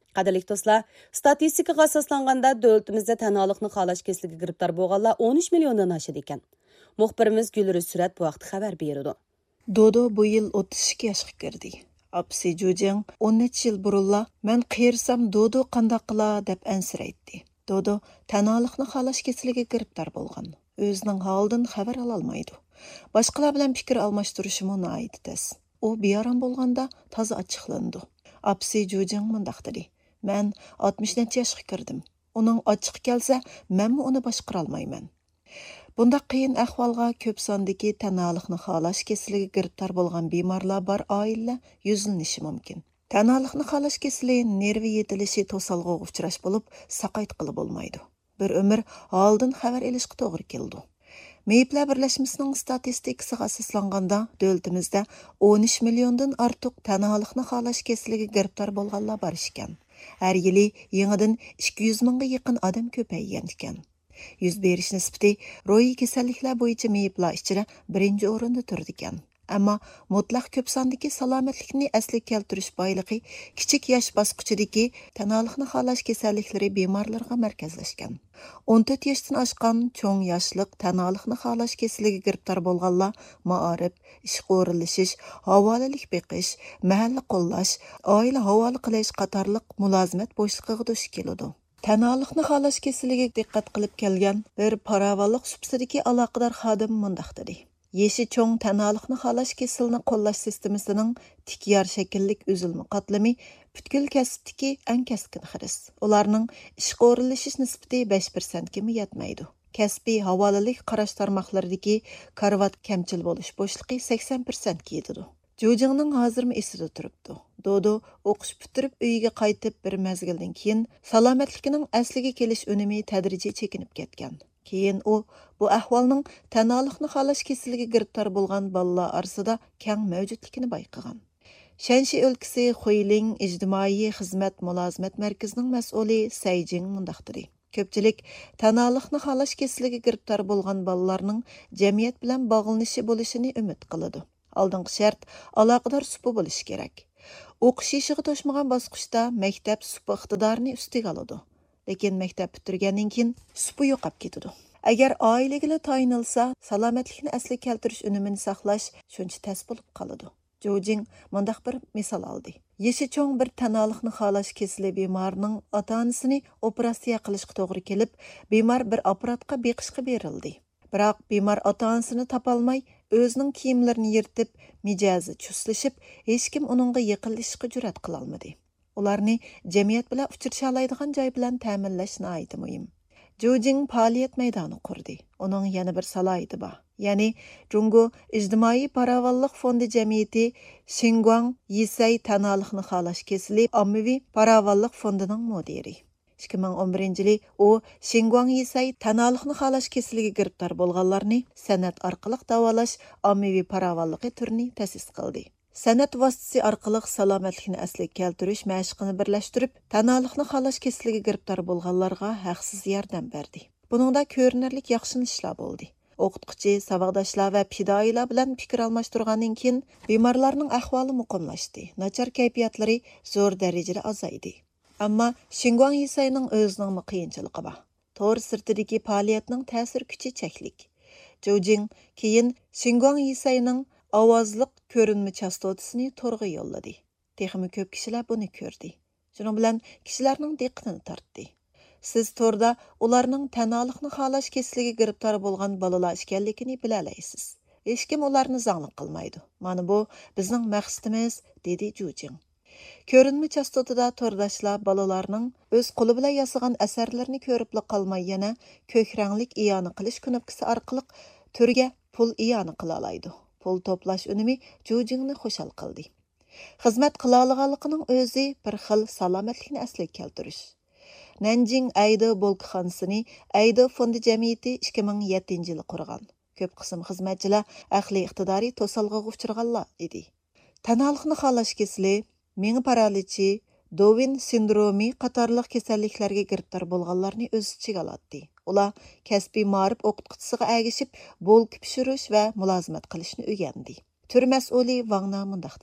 Qadirlik do'stlar, statistikaga asoslanganda davlatimizda tanalikni xalash kesligiga giribdor bo'lganlar 13 milliondan oshadi ekan. Muxbirimiz Gulriz Surat bu vaqt xabar berdi. Dodo bu yil 32 yoshga kirdi. Apsi Jujing 13 yil burunla "Men qiyirsam Dodo qandaq qila" deb ansiraydi. Dodo tanalikni xalash kesligiga giribdor bo'lgan. O'zining holidan xabar ola olmaydi. Boshqalar bilan fikr almashtirishim noit tez. U bearam bo'lganda toza ochiqlandi. Apsi Jujing mundaq dedi: "Men 60 necha yoshga kirdim. Uning ochiq kelsa, menmi uni boshqara olmayman." Bundaq qiyin ahvolga ko'p sondagi tanalikni xalash kesiliga giribdor bo'lgan bemorlar bor oila yuzlanishi mumkin. Tanalikni xalash kesili nervi yetilishi to'salg'iga uchrash bo'lib, saqaytqili bo'lmaydi. Bir umr oldin xabar elishga to'g'ri keldi. Meyiplar birlashmasining statistikasiga asoslanganda, davlatimizda 13 milliondan ortiq tanalikni xalash kesiliga giribdor bo'lganlar bor ekan. Har yili yangidan 200 mingga yaqin odam ko'paygan ekan. Yuz berish nisbati ro'yi kasalliklar bo'yicha meyiplar ichida birinchi o'rinda turdi ekan. Ammo mutlaq ko'p sondagi salomatlikni asliga keltirish boyligi kichik yosh bosqichidagi tanalikni xalash kasalliklari bemorlarga markazlashgan. 14 yoshdan oshgan cho'ng yoshlik tanalikni xalash kasaliga giribdor bo'lganlar maarif, ishga o'rinlashish, havolalik beqish, mahalla qo'llash, oila havola qilish qatorliq mulozimat bo'shligiga duch keladi. Tanalikni xalash kesiliga diqqat qilib kelgan bir paravalliq subsidiki aloqador xodim mundaq dedi: "Yeshi cho'ng tanalikni xalash kesilini qo'llash sistemasining tikyar shakllik uzilma qatlami butkul kasbdagi eng keskin xiris. Ularning ishga o'rinlashish nisbati 5% ga yetmaydi. Kasbiy havolalik qarash tarmoqlaridagi karvat kamchil bo'lish bo'shliqi 80% ga yetadi." Jujingning hozirmi esida turibdi. Dodo o'qish bitirib uyiga qaytib bir mezgildan keyin salomatligining asliga kelish unumi tadrijiy chekinib ketgan. Keyin u bu ahvolning tanalikni xalash kesiliga giribdor bo'lgan bolalar orasida keng mavjudligini bayqagan. Shanxi o'lkasi Xuiling ijtimoiy xizmat mulozimat markazining mas'uli Sayjing mundaq dedi: "Ko'pchilik tanalikni xalash kesiliga giribdor bo'lgan bolalarning jamiyat bilan bog'lanishi bo'lishini umid qiladi. Aldınғы şart aloqador supi bo'lishi kerak. O'qish yoshiga to'shmagan bosqichda maktab supi iqtidorini ustiga oladi. Lekin maktab bitirgandan keyin supi yo'qolib ketadi. Agar oilaga tayinilsa, salomatlikni asliga keltirish unumini saqlash shuncha tas bo'lib qoladi." Jojing mundaq bir misol oldi. Yeshi cho'ng bir tanalikni xalash kesili bemorning ota-onasini operatsiya qilishga to'g'ri kelib, bemor bir apparatga beqishga berildi. Biroq bemor ota-onasini topolmay, o'zining kiyimlarini yirtib, mijozi chuslashib, hech kim uningga yaqinlashishga jur'at qila olmadi. Ularni jamiyat bilan uchrasha oladigan joy bilan ta'minlash nihoyat muhim. Jojing faoliyat maydoni qurdi. Uning yana bir salohiyati bor. Ya'ni Jungo ijtimoiy paravallik fondi jamiyati Xinguang Yisay tanalikni xalash kesili ommaviy paravallik fondining mudiri. 2011-yili u Xinguang Yisay tanalikni xalash kesiliga giribdor bo'lganlarni san'at orqali davolash ommaviy paravalligi turini ta'sis qildi. San'at vositasi orqali salomatlikni asliga keltirish mashqini birlashtirib, tanalikni xalash kesiliga giribdor bo'lganlarga haqsiz yordam berdi. Buningda ko'rinarli yaxshilanishlar bo'ldi. O'qituvchi, savoddoshlar va fidoyilar bilan fikr almashtirgandan keyin bemorlarning ahvoli muqimlashdi. Nachar kayfiyatlari zo'r darajada azaydi. Ammo Xinguang Yisayning o'zining qiyinchiligi bor. To'g'ri sirtidagi faoliyatning ta'sir kuchi cheklik. Jojing keyin Xinguang Yisayning ovozliq ko'rinma chastotasini to'rga yo'lladi. Texmi ko'p kishilar buni ko'rdi. Shuning bilan kishilarning diqqatini tortdi. Siz to'rda ularning tanalikni xalash kesiliga giribdor bo'lgan bolalar ekanligini bilalaysiz. Hech kim ularni zanglik qilmaydi. Mana bu bizning maqsadimiz, dedi Jojing. Ko'rinma chastotada to'rdoshlar bolalarning o'z qo'li bilan yasagan asarlarini ko'ribla qolmay yana ko'k ranglik iyoni qilish knopkasi orqali turga pul iyoni qila oladi. Pul to'plash unumi Jojingni xushal qildi. Xizmat qila olganligining o'zi bir xil salomatlikni asliga keltirish. Nanjing Aydo Bolkxonsini Aydo fondi jamiyati 2007-yili qurgan. Ko'p qism xizmatchilar aqliy iqtidori to'salg'iga uchraganlar edi. Tanalikni xalash kesili, meni paralichi, Down sindromi qatorliq kasalliklarga giribdor bo'lganlarni o'z ichiga oladi. Ular kasbiy ma'rif o'qituvchisiga ergishib, bo'lk pishirish va mulozimat qilishni o'rgandi. Tur mas'uli Wangna mundaq dedi: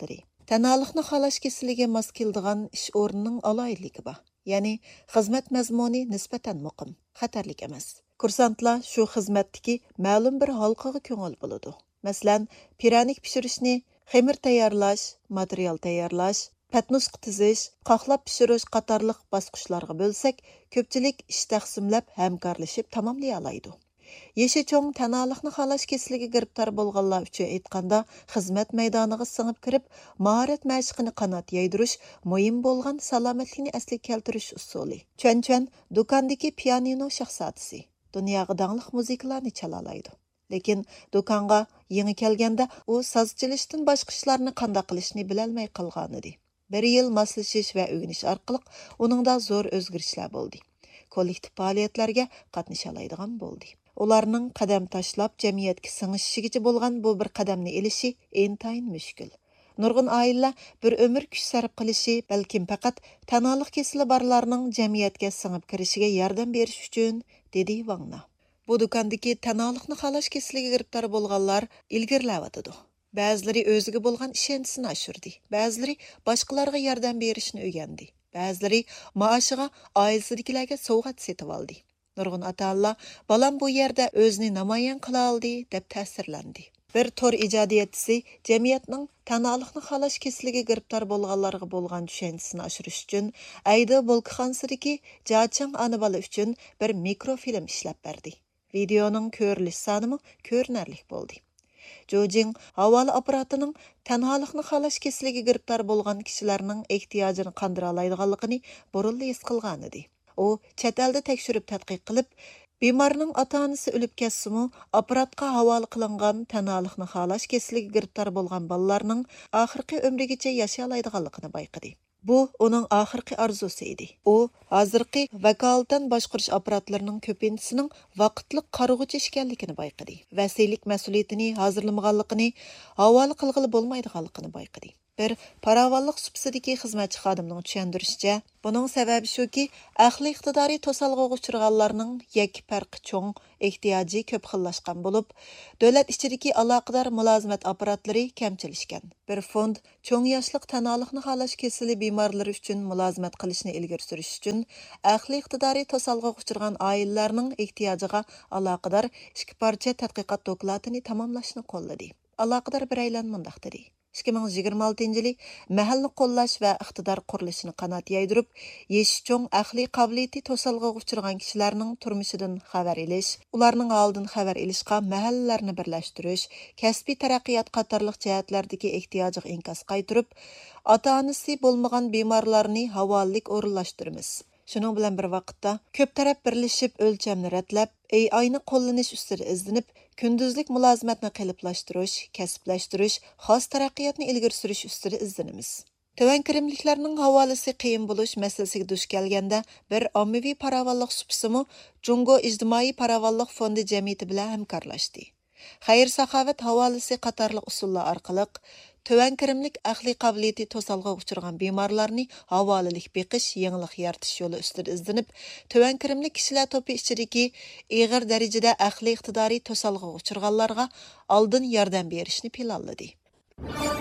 Tanalıqni xalash kesiliga mos keladigan ish o'rnining aloyidligi bor. Ya'ni xizmat mazmuni nisbatan muqim, xatarlik emas. Kursantlar shu xizmatdagi ma'lum bir halqaga ko'ngil bo'ladi. Masalan, piranik pishirishni, xemir tayyorlash, material tayyorlash, patnus tizish, qoqlab pishirish qatorliq bosqichlarga bo'lsak, ko'pchilik ish taqsimlab hamkorlashib tamomlay oladi. Yeşi çoğ tanalıqni xalash kesiliga giribtar bo'lganlar uchun aytganda, xizmat maydoniga singib kirib, mahorat mashqini qanot yaydirish muhim bo'lgan salomatlikni asliga keltirish usuli. Chön do'kondagi pianino shahzodasi dunyoga dangliq muzikalarni chala oladi. Lekin do'konga yangi kelganda u soz chalishdan boshqa ishlarni qanday qilishni bilolmay qolgan edi. Bir yil moslashish va o'rganish orqali uningda zo'r o'zgarishlar bo'ldi. Kollektiv faoliyatlarga qatnasha oladigan bo'ldi. Ularning qadam tashlab jamiyatga singishishgacha bo'lgan bu bir qadamni elishi intayin mushkul. Nurg'un oilalar bir umr kuch sarf qilishi balkim faqat tanalıq kesili borlarning jamiyatga singib kirishiga yordam berish uchun, dedi Vangna. Bu do'kondagi tanalıqni xalash kesiliga giribtar bo'lganlar ilgirlayotdi. Ba'zilari o'ziga bo'lgan ishonchisini oshirdi, ba'zilari boshqalarga yordam berishni o'rgandi, ba'zilari maoshiga oilasidagilarga sovg'at setib oldi. Nurg'un ota-onalar balam bu yerda o'zini namoyon qila oldi deb ta'sirlandi. Bir tor ijodiyatchisi jamiyatning tanalıqni xalash kesiliga giribtar bo'lganlarga bo'lgan tushanchisini oshirish uchun Ayda Bolkixonsidagi Jachang ona bola uchun bir mikrofilm ishlab berdi. Videoning ko'rilish soni ko'rinarli bo'ldi. Jojing havola apparatining tanalıqni xalash kesiliga giribtar bo'lgan kishilarning ehtiyojini qandira oladiganligini burunli his qilgan edi. U chet elda tekshirib tadqiq qilib, bemorning ota-onasi o'lib ketsa-mu, apparatga havola qilingan tanalıqni xalash kesiliga giribtar bo'lgan bolalarning oxirgi umrigacha yashay oladiganligini bayqadi. Bu uning oxirgi orzusi edi. U hozirgi vakolatdan boshqarish apparatlarining ko'pinchisining vaqtliq qarg'uchi ekanligini bayqadi. Vasiylik mas'uliyatini hozirlamaganligini, havola qilg'ili bo'lmaydiganligini bayqadi. Bir paravalliq subsidiki xizmatchi xodimning tushuntirishicha, buning sababi shuki, aqliy iqtidori to'salg'iga uchraganlarning yakki farqi cho'ng, ehtiyoji ko'p xillashgan bo'lib, davlat ichidagi aloqador mulozimat apparatlari kamchilishgan. Bir fond cho'ng yoshliq tanalıqni xalash kesili bemorlari uchun mulozimat qilishni ilgari surish uchun aqliy iqtidori to'salg'iga uchragan oilalarning ehtiyojiga aloqador ikki parcha tadqiqot dokladini tamomlashni qo'lladi. Aloqador bir aylan mundaq dedi. 2026-yili mahalla qo'llash va iqtidor qurilishini qanot yaydirib, yeshi cho'ng aqliy qobiliyati to'salg'iga uchragan kishilarning turmushidan xabar olish, ularning holidan xabar olishga mahallalarni birlashtirish, kasbiy taraqqiyot qatorliq jihatlardagi ehtiyojiga inkas qaytirib, ota-onasi bo'lmagan bemorlarni havolalik o'rinlashtiramiz. Şunun bilan bir vaqtda ko'p taraf birlashib o'lchamni ratlab, AI'ni qo'llanish ustida izlanib, kunduzlik mulozimatni qalblashtirish, kasblashtirish, xos taraqqiyotni ilgari surish ustida izlanamiz. Töven kirimliklarning havolasi qiyin bo'lish masalasiga duch kelganda bir ommaviy paravalliq subsimi Jungo ijtimoiy paravalliq fondi jamiyati bilan hamkorlashdi. Xayr-saxovat havolasi qatorliq usullar orqali töven kirimlik aqliy qobiliyati to'salg'iga uchragan bemorlarni havolalik beqish, yangilik yaratish yo'li ustida izlanib, töven kirimlik kishilar to'pi ichidagi ig'ir darajada aqliy iqtidoriy to'salg'iga uchraganlarga oldin yordam berishni planladi.